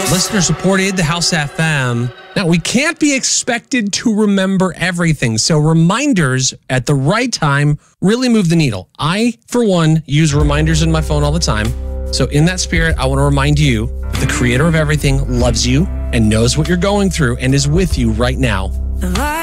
Listener supported the House FM. Now, we can't be expected to remember everything, so reminders at the right time really move the needle. I, for one, use reminders in my phone all the time. So in that spirit, I want to remind you, the creator of everything loves you and knows what you're going through and is with you right now.